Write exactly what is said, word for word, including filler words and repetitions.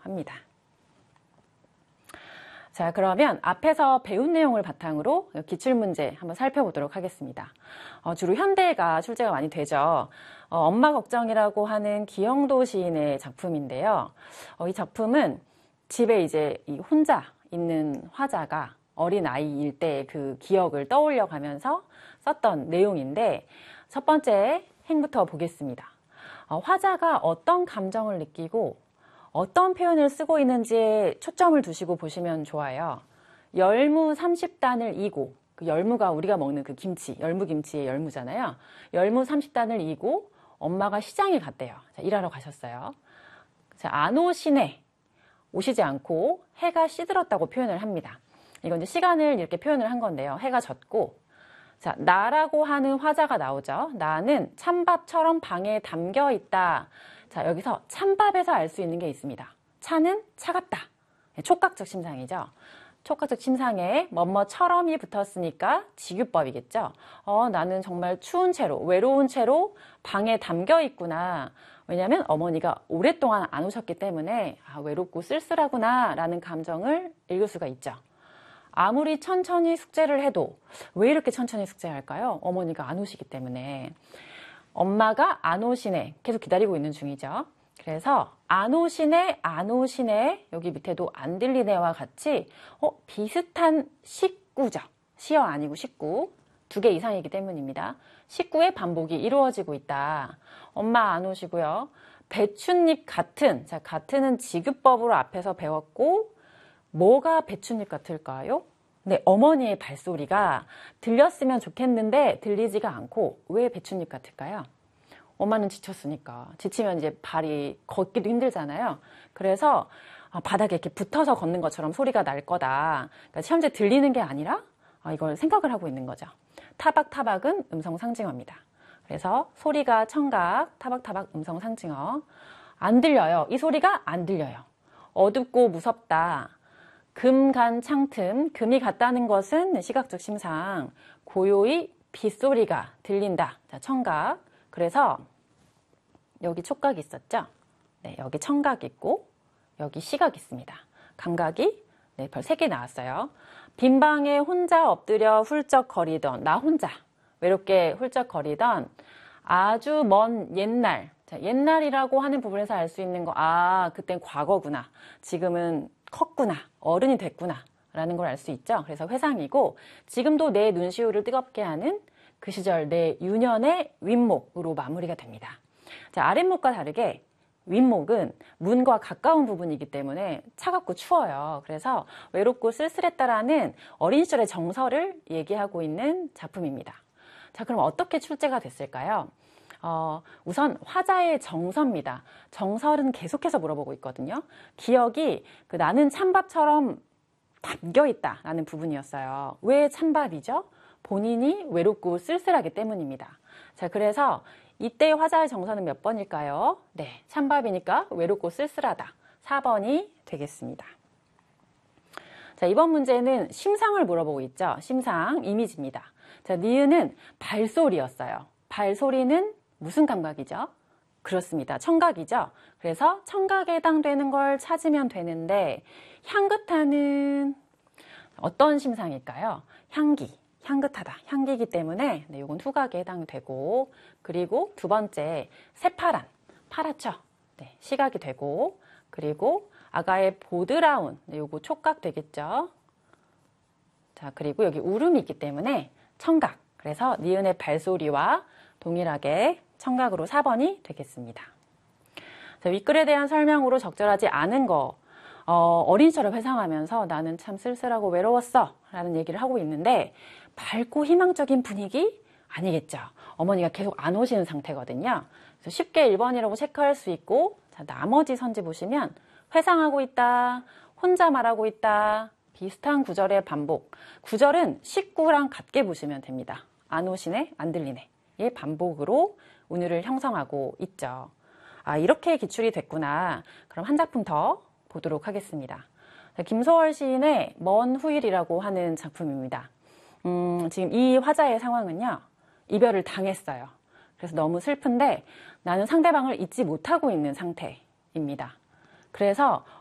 합니다. 자, 그러면 앞에서 배운 내용을 바탕으로 기출문제 한번 살펴보도록 하겠습니다. 어, 주로 현대가 출제가 많이 되죠. 어, 엄마 걱정이라고 하는 기영도 시인의 작품인데요. 어, 이 작품은 집에 이제 이 혼자 있는 화자가 어린 아이일 때 그 기억을 떠올려 가면서 썼던 내용인데, 첫 번째 행부터 보겠습니다. 어, 화자가 어떤 감정을 느끼고 어떤 표현을 쓰고 있는지에 초점을 두시고 보시면 좋아요. 열무 삼십 단을 이고, 그 열무가 우리가 먹는 그 김치, 열무김치의 열무잖아요. 열무 삼십 단을 이고 엄마가 시장에 갔대요. 자, 일하러 가셨어요. 자, 안 오시네. 오시지 않고 해가 시들었다고 표현을 합니다. 이건 이제 시간을 이렇게 표현을 한 건데요. 해가 졌고, 자, 나라고 하는 화자가 나오죠. 나는 찬밥처럼 방에 담겨 있다. 자, 여기서 찬밥에서 알 수 있는 게 있습니다. 차는 차갑다. 촉각적 심상이죠. 촉각적 심상에 뭐뭐처럼이 붙었으니까 직유법이겠죠. 어, 나는 정말 추운 채로, 외로운 채로 방에 담겨 있구나. 왜냐하면 어머니가 오랫동안 안 오셨기 때문에 아, 외롭고 쓸쓸하구나 라는 감정을 읽을 수가 있죠. 아무리 천천히 숙제를 해도 왜 이렇게 천천히 숙제할까요? 어머니가 안 오시기 때문에. 엄마가 안 오시네. 계속 기다리고 있는 중이죠. 그래서 안 오시네, 안 오시네. 여기 밑에도 안 들리네와 같이 어, 비슷한 식구죠. 시어 아니고 식구. 두 개 이상이기 때문입니다. 식구의 반복이 이루어지고 있다. 엄마 안 오시고요. 배춧잎 같은. 자, 같은은 직유법으로 앞에서 배웠고, 뭐가 배춧잎 같을까요? 네, 어머니의 발소리가 들렸으면 좋겠는데 들리지가 않고 왜 배춧잎 같을까요? 엄마는 지쳤으니까. 지치면 이제 발이 걷기도 힘들잖아요. 그래서 바닥에 이렇게 붙어서 걷는 것처럼 소리가 날 거다. 그러니까 시험지에 들리는 게 아니라 이걸 생각을 하고 있는 거죠. 타박타박은 음성 상징어입니다. 그래서 소리가 청각, 타박타박 음성 상징어. 안 들려요. 이 소리가 안 들려요. 어둡고 무섭다. 금, 간, 창틈, 금이 같다는 것은 시각적 심상, 고요히 빗소리가 들린다. 자, 청각. 그래서 여기 촉각이 있었죠? 네, 여기 청각 있고 여기 시각 있습니다. 감각이 네, 별 세 개 나왔어요. 빈 방에 혼자 엎드려 훌쩍거리던, 나 혼자 외롭게 훌쩍거리던 아주 먼 옛날. 자, 옛날이라고 하는 부분에서 알 수 있는 거, 아, 그땐 과거구나. 지금은 컸구나. 어른이 됐구나. 라는 걸 알 수 있죠. 그래서 회상이고, 지금도 내 눈시울을 뜨겁게 하는 그 시절 내 유년의 윗목으로 마무리가 됩니다. 자, 아랫목과 다르게 윗목은 문과 가까운 부분이기 때문에 차갑고 추워요. 그래서 외롭고 쓸쓸했다라는 어린 시절의 정서를 얘기하고 있는 작품입니다. 자, 그럼 어떻게 출제가 됐을까요? 어, 우선 화자의 정서입니다. 정설은 계속해서 물어보고 있거든요. 기억이 그 나는 찬밥처럼 담겨있다 라는 부분이었어요. 왜 찬밥이죠? 본인이 외롭고 쓸쓸하기 때문입니다. 자, 그래서 이때 화자의 정서는 몇 번일까요? 네, 찬밥이니까 외롭고 쓸쓸하다. 사 번이 되겠습니다. 자, 이번 문제는 심상을 물어보고 있죠. 심상, 이미지입니다. 자, 니은은 발소리였어요. 발소리는 무슨 감각이죠? 그렇습니다. 청각이죠. 그래서 청각에 해당되는 걸 찾으면 되는데, 향긋하는 어떤 심상일까요? 향기, 향긋하다, 향기이기 때문에 네, 이건 후각에 해당되고, 그리고 두 번째 새파란, 파랗죠? 네, 시각이 되고, 그리고 아가의 보드라운, 네, 요거 촉각 되겠죠? 자, 그리고 여기 울음이 있기 때문에 청각, 그래서 니은의 발소리와 동일하게 청각으로 사 번이 되겠습니다. 자, 윗글에 대한 설명으로 적절하지 않은 거, 어, 어린 시절을 회상하면서 나는 참 쓸쓸하고 외로웠어 라는 얘기를 하고 있는데, 밝고 희망적인 분위기? 아니겠죠. 어머니가 계속 안 오시는 상태거든요. 그래서 쉽게 일 번이라고 체크할 수 있고, 자, 나머지 선지 보시면 회상하고 있다, 혼자 말하고 있다, 비슷한 구절의 반복. 구절은 식구랑 같게 보시면 됩니다. 안 오시네, 안 들리네. 의 반복으로 운율을 형성하고 있죠. 아, 이렇게 기출이 됐구나. 그럼 한 작품 더 보도록 하겠습니다. 김소월 시인의 먼 후일이라고 하는 작품입니다. 음, 지금 이 화자의 상황은요, 이별을 당했어요. 그래서 너무 슬픈데 나는 상대방을 잊지 못하고 있는 상태입니다. 그래서